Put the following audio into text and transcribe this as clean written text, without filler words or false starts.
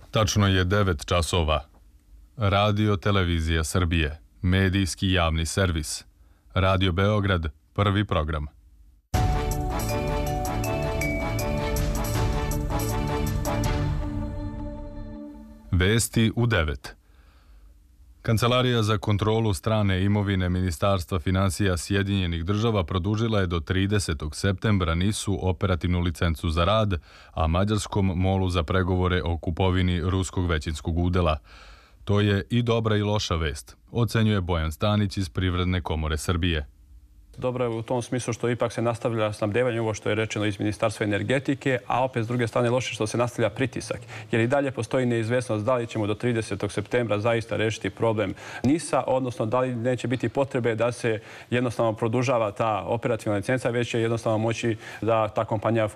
Tačno je 9 časova. Radio Televizija Srbije, medijski javni servis. Radio Beograd, prvi program. Vesti u 9. Kancelarija za kontrolu strane imovine Ministarstva finansija Sjedinjenih država produžila je do 30. septembra NIS-u operativnu licencu za rad, a mađarskom MOL-u za pregovore o kupovini ruskog većinskog udela. To je i dobra i loša vest, ocenjuje Bojan Stanić iz Privredne komore Srbije. Dobro je u tom smislu što ipak se nastavlja snabdevanje, ovo što je rečeno iz Ministarstva energetike, a opet s druge strane loše što se nastavlja pritisak. Jer i dalje postoji neizvesnost da li ćemo do 30. septembra zaista rešiti problem NIS-a, odnosno da li neće biti potrebe da se jednostavno produžava ta operativna licenca, već će jednostavno moći da ta kompanija